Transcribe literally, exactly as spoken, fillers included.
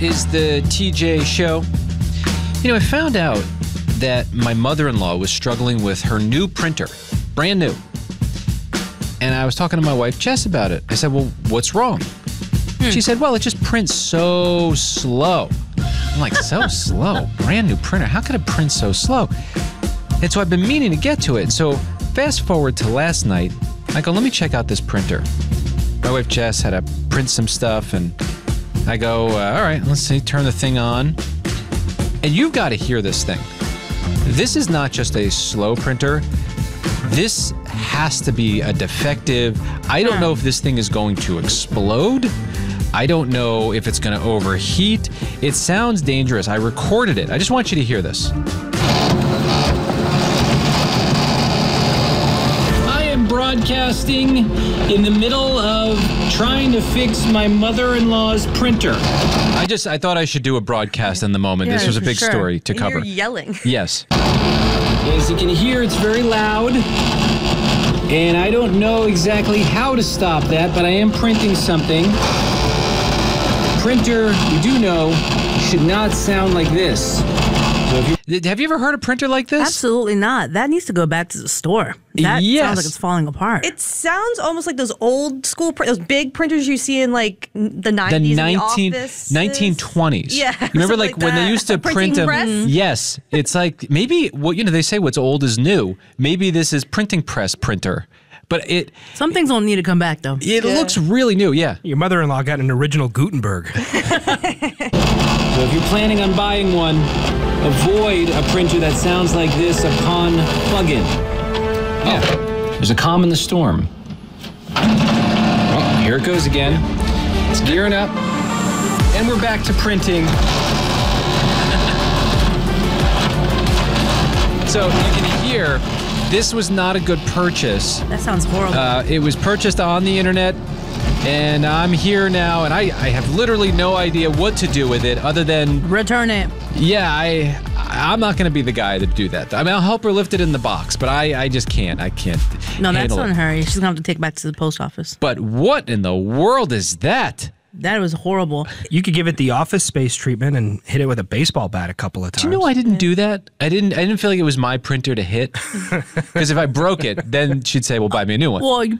is the T J Show. You know, I found out that my mother-in-law was struggling with her new printer, brand new. And I was talking to my wife, Jess, about it. I said, well, what's wrong? Hmm. She said, well, it just prints so slow. I'm like, so slow? Brand new printer. How could it print so slow? And so I've been meaning to get to it. So fast forward to last night, I go, let me check out this printer. My wife, Jess, had to print some stuff, and I go, uh, all right, let's see, turn the thing on. And you've got to hear this thing. This is not just a slow printer. This has to be a defective. I don't know if this thing is going to explode. I don't know if it's going to overheat. It sounds dangerous. I recorded it. I just want you to hear this. I am broadcasting in the middle of trying to fix my mother-in-law's printer. I just, I thought I should do a broadcast in the moment. Yeah, this was a big sure. story to and cover. You're yelling. Yes. As you can hear, it's very loud. And I don't know exactly how to stop that, but I am printing something. Printer, you do know, should not sound like this. So if you, have you ever heard a printer like this? Absolutely not. That needs to go back to the store. That Yes. sounds like it's falling apart. It sounds almost like those old school, pr- those big printers you see in like n- the nineties. The in nineteen, the offices. nineteen twenties. Yeah, You remember something like, like when they that. used to A print printing them? press? Mhm. Yes. It's like maybe, well, you know, they say what's old is new. Maybe this is printing press printer. But it... Some things don't need to come back, though. It Yeah. looks really new, yeah. Your mother-in-law got an original Gutenberg. So if you're planning on buying one, avoid a printer that sounds like this upon plug-in. Yeah, there's a calm in the storm. Oh, here it goes again. It's gearing up. And we're back to printing. So you can hear, this was not a good purchase. That sounds horrible. Uh, it was purchased on the internet, and I'm here now, and I, I have literally no idea what to do with it other than... Return it. Yeah, I, I'm not going to be the guy to do that. I mean, I'll help her lift it in the box, but I, I just can't. I can't No, that's handle on it. her. She's going to have to take it back to the post office. But what in the world is that? That was horrible. You could give it the Office Space treatment and hit it with a baseball bat a couple of times. Do you know I didn't do that? I didn't I didn't feel like it was my printer to hit. Because if I broke it, then she'd say, well, buy me a new one. Well, you